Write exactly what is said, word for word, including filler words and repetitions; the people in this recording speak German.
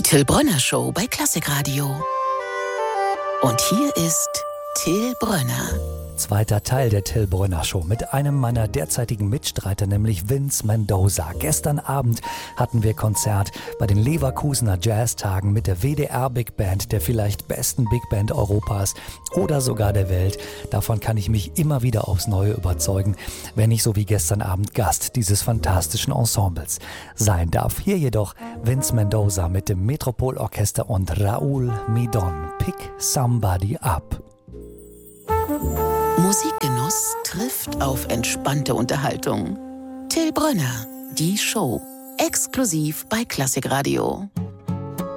Till Brönner Show bei Klassikradio. Und hier ist Till Brönner. Zweiter Teil der Till Brönner Show mit einem meiner derzeitigen Mitstreiter, nämlich Vince Mendoza. Gestern Abend hatten wir Konzert bei den Leverkusener Jazztagen mit der W D R Big Band, der vielleicht besten Big Band Europas oder sogar der Welt. Davon kann ich mich immer wieder aufs Neue überzeugen, wenn ich so wie gestern Abend Gast dieses fantastischen Ensembles sein darf. Hier jedoch Vince Mendoza mit dem Metropolorchester und Raúl Midón. Pick Somebody Up. Musikgenuss trifft auf entspannte Unterhaltung. Till Brönner, die Show. Exklusiv bei Klassikradio.